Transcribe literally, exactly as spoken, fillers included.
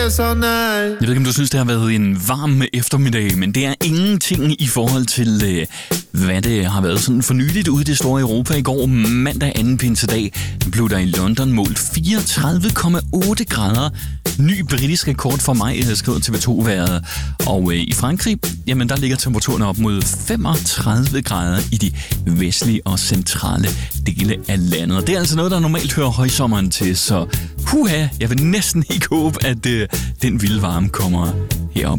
yes or nej. Jeg ved ikke, om du synes, det har været en varm eftermiddag, men det er ingenting i forhold til, øh, hvad det har været sådan for nyligt ude i det store Europa. I går mandag anden pinsedag blev der i London målt fireogtredive komma otte grader. Ny britisk rekord for mig, skriver T V to-været. Og øh, i Frankrig, jamen der ligger temperaturen op mod femogtredive grader i de vestlige og centrale dele af landet. Og det er altså noget, der normalt hører højsommeren til, så puha, jeg vil næsten ikke håbe, at øh, den vilde varme kommer herop.